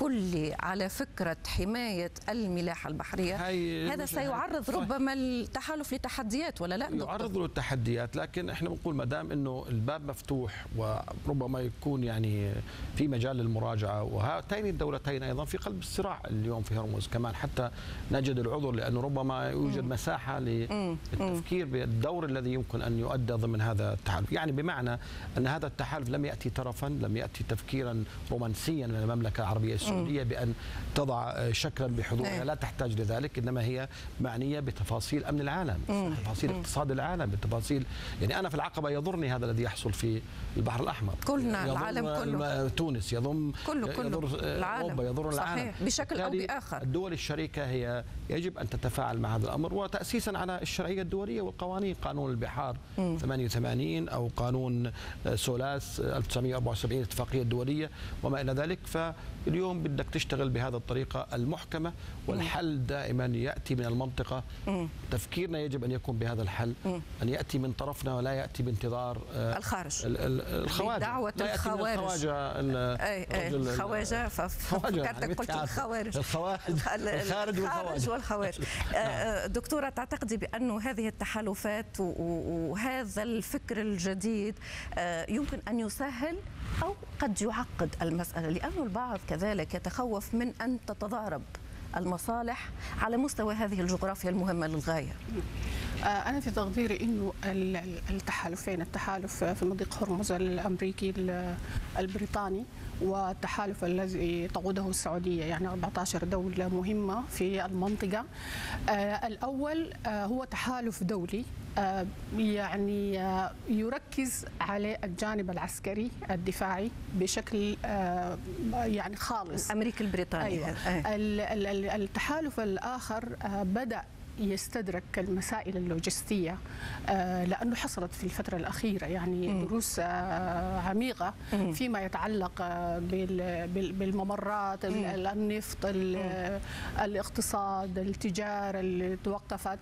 كلي على فكرة حماية الملاحة البحرية، هذا سيعرض ربما التحالف لتحديات ولا لا؟ يعرض له التحديات، لكن احنا بنقول ما دام انه الباب مفتوح وربما يكون يعني في مجال للمراجعة، وهاتين الدولتين ايضا في قلب الصراع اليوم في هرمز كمان، حتى نجد العذر لانه ربما يوجد مساحة للتفكير بالدور الذي يمكن ان يؤدى ضمن هذا التحالف، يعني بمعنى ان هذا التحالف لم يأتي ترفا، لم يأتي تفكيرا رومانسيا من المملكة العربية السعودية بأن تضع شكلا بحضورها، لا تحتاج لذلك، إنما هي معنية بتفاصيل أمن العالم، بتفاصيل اقتصاد العالم، بتفاصيل يعني أنا في العقبة يضرني هذا الذي يحصل في البحر الأحمر، كلنا العالم كله، تونس يضم يضر أوروبا، يضر العالم بشكل أو بآخر. الدول الشريكة هي يجب أن تتفاعل مع هذا الأمر، وتأسيسا على الشرعية الدولية والقوانين، قانون البحار 88 أو قانون سولاس 1974 الاتفاقية الدولية وما إلى ذلك. فاليوم بدك تشتغل بهذا الطريقة المحكمة، والحل دائما يأتي من المنطقة. تفكيرنا يجب أن يكون بهذا الحل، أن يأتي من طرفنا ولا يأتي بانتظار الخارج، الخواجة، دعوة الخوارج، الخواجة، فكرتك قلت الخوارج، الخارج والخوارج. دكتورة، تعتقدي بأن هذه التحالفات وهذا الفكر الجديد يمكن أن يسهل أو قد يعقد المسألة؟ لأن البعض كذلك يتخوف من أن تتضارب المصالح على مستوى هذه الجغرافيا المهمة للغاية. أنا في تقديري إنه التحالفين، التحالف في مضيق هرمز الأمريكي البريطاني والتحالف الذي تقوده السعودية، يعني 14 دولة مهمة في المنطقة. الأول هو تحالف دولي يعني يركز على الجانب العسكري الدفاعي بشكل يعني خالص. أمريكا البريطانية. أيوة. التحالف الآخر بدأ يستدرك المسائل اللوجستية، لأنه حصلت في الفترة الأخيرة يعني دروس عميقة فيما يتعلق بالممرات، النفط، الاقتصاد، التجارة اللي توقفت.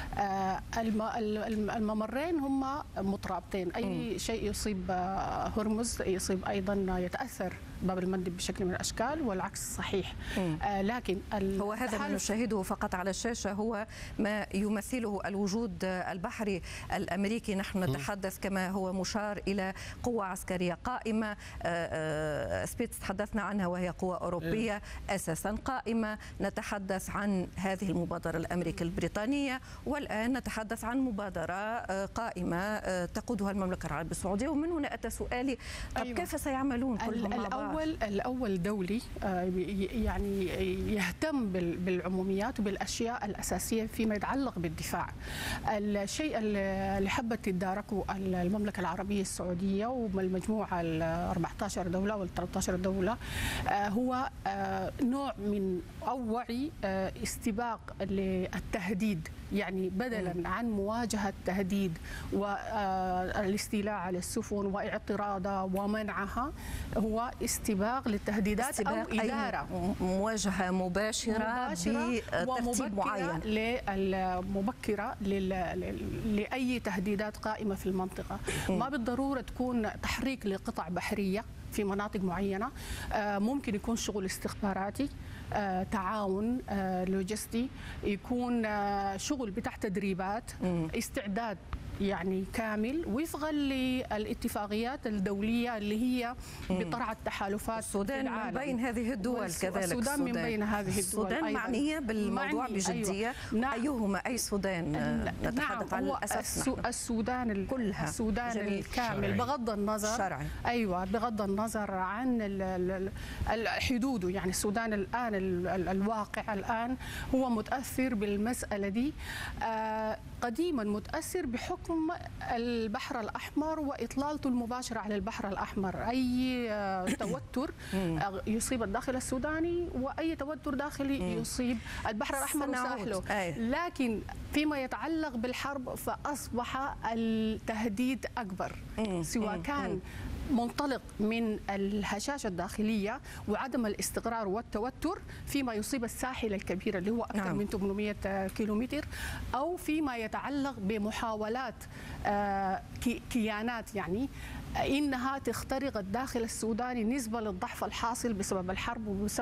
الممرين هم مترابطين، أي شيء يصيب هرمز يصيب أيضا، يتأثر باب المندب بشكل من الأشكال، والعكس صحيح. لكن هو هذا ما نشاهده فقط على الشاشة هو ما يمثله الوجود البحري الأمريكي. نحن نتحدث كما هو مشار إلى قوة عسكرية قائمة، سبيتس تحدثنا عنها وهي قوة أوروبية أساسا قائمة، نتحدث عن هذه المبادرة الأمريكية البريطانية، والآن نتحدث عن مبادرة قائمة تقودها المملكة العربية السعودية. ومن هنا أتى سؤالي، طب كيف سيعملون كلهم مع بعض؟ الأول دولي يعني يهتم بالعموميات وبالأشياء الأساسية فيما يتعلق بالدفاع. الشيء اللي حبت تداركه المملكة العربية السعودية والمجموعة ال 14 دولة وال 13 دولة هو نوع من أو وعي استباق للتهديد، يعني بدلا عن مواجهة تهديد والاستيلاء على السفن واعتراضها ومنعها، هو استباق للتهديدات أو إدارة، مواجهة مباشرة بترتيب معين مبكرة لأي تهديدات قائمة في المنطقة. ما بالضرورة تكون تحريك لقطع بحرية في مناطق معينة، ممكن يكون شغل استخباراتي، تعاون لوجستي، يكون شغل بتاع تدريبات، استعداد يعني كامل وفقا للاتفاقيات الدولية اللي هي بطرح التحالفات. السودان من بين هذه الدول كذلك. السودان من بين هذه الدول. السودان معنية بالموضوع بجدية. أيوة. أيهما أي سودان؟ نتحدث عن الأساس. السودان كلها، السودان الكامل شرعي. بغض النظر شرعي. أيوة، بغض النظر عن حدوده. يعني السودان الآن الواقع الآن هو متأثر بالمسألة دي، قديما متأثر بحكم البحر الأحمر وإطلالته المباشرة على البحر الأحمر. أي توتر يصيب الداخل السوداني وأي توتر داخلي يصيب البحر الأحمر وساحله. لكن فيما يتعلق بالحرب فأصبح التهديد أكبر، سواء كان منطلق من الهشاشة الداخلية وعدم الاستقرار والتوتر فيما يصيب الساحل الكبير اللي هو أكثر من 800 كيلومتر، أو فيما يتعلق بمحاولات كيانات يعني إنها تخترق الداخل السوداني نسبة للضعف الحاصل بسبب الحرب وبسبب